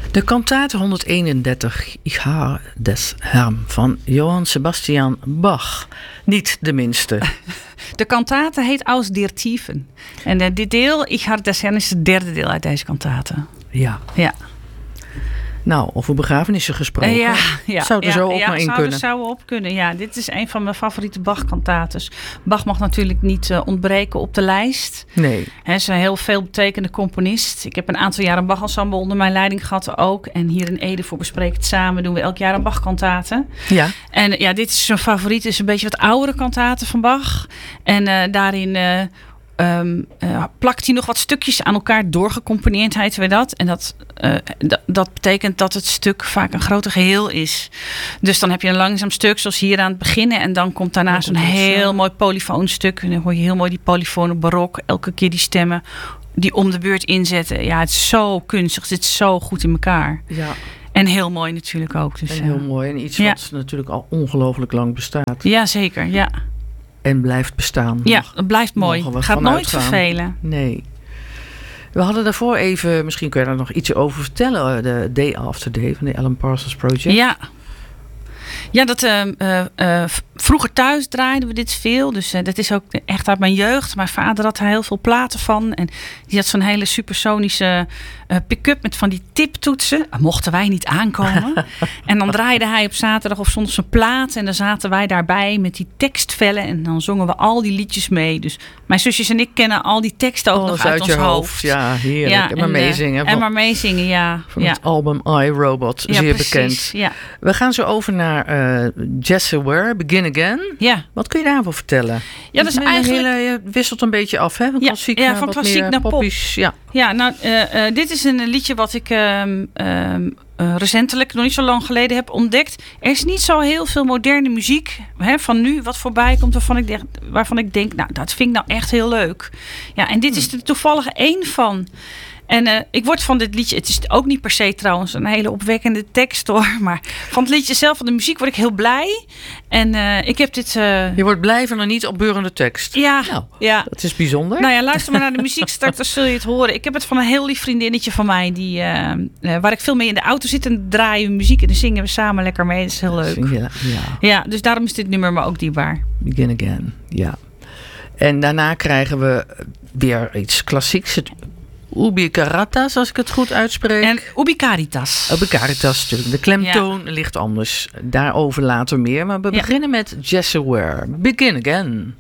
De kantate 131, Ich Haar des Herrn van Johann Sebastian Bach. Niet de minste. De kantate heet Aus der Tiefen. En dit deel, Ich Haar des Herrn, is het derde deel uit deze kantate. Ja. Ja. Nou, over begrafenissen gesproken. Zou er zo ook maar in kunnen. Zou op kunnen, ja. Dit is een van mijn favoriete Bach-kantates. Bach mag natuurlijk niet ontbreken op de lijst. Nee. Hij is een heel veelbetekende componist. Ik heb een aantal jaar een Bach-ensemble onder mijn leiding gehad ook. En hier in Ede voor Bespreek het Samen doen we elk jaar een Bach-kantate. Ja. En ja, dit is zijn favoriet. Het is een beetje wat oudere kantate van Bach. En daarin... plakt hij nog wat stukjes aan elkaar doorgecomponeerd, heten we dat. En dat betekent dat het stuk vaak een groter geheel is. Dus dan heb je een langzaam stuk zoals hier aan het beginnen. En dan komt daarna zo'n heel mooi polyfoon stuk. En dan hoor je heel mooi die polyfone barok. Elke keer die stemmen die om de beurt inzetten. Ja, het is zo kunstig. Het zit zo goed in elkaar. Ja. En heel mooi natuurlijk ook. Dus, en heel mooi. En iets wat natuurlijk al ongelooflijk lang bestaat. Ja, zeker. Ja. En blijft bestaan. Ja, het blijft mooi. Het gaat nooit vervelen. Nee. We hadden daarvoor even, misschien kun je daar nog iets over vertellen. De Day After Day van de Alan Parsons Project. Ja, vroeger thuis draaiden we dit veel. Dus dat is ook echt uit mijn jeugd. Mijn vader had er heel veel platen van. En die had zo'n hele supersonische pick-up met van die tiptoetsen. Mochten wij niet aankomen. En dan draaide hij op zaterdag of zondag zijn plaat. En dan zaten wij daarbij met die tekstvellen. En dan zongen we al die liedjes mee. Dus mijn zusjes en ik kennen al die teksten ook nog uit ons hoofd. Ja, heerlijk. Ja, en maar meezingen. En maar meezingen, ja. Van het album iRobot, zeer precies, bekend. Ja. We gaan zo over naar Jess Ware, Begin Again. Ja. Wat kun je daarvoor vertellen? Ja, dat is eigenlijk... je wisselt een beetje af, hè? Van klassiek naar van klassiek naar poppies. Pop. Ja, nou, dit is een liedje wat ik recentelijk, nog niet zo lang geleden, heb ontdekt. Er is niet zo heel veel moderne muziek van nu wat voorbij komt waarvan ik denk, nou, dat vind ik nou echt heel leuk. Ja, en dit is er toevallig één van. En ik word van dit liedje, het is ook niet per se trouwens een hele opwekkende tekst hoor, maar van het liedje zelf, van de muziek, word ik heel blij. En ik heb dit... Je wordt blij van een niet opbeurende tekst. Ja, nou, ja. Dat is bijzonder. Nou ja, luister maar naar de muziek straks, dan zul je het horen. Ik heb het van een heel lief vriendinnetje van mij, waar ik veel mee in de auto zit en draaien we muziek en dan zingen we samen lekker mee. Dat is heel leuk. Ja, dus daarom is dit nummer me ook dierbaar. Begin Again, ja. En daarna krijgen we weer iets klassieks. Het Ubi Caritas, als ik het goed uitspreek. En Ubi Caritas. Ubi Caritas natuurlijk. De klemtoon ligt anders. Daarover later meer. Maar we beginnen met Jess Ware. Begin Again.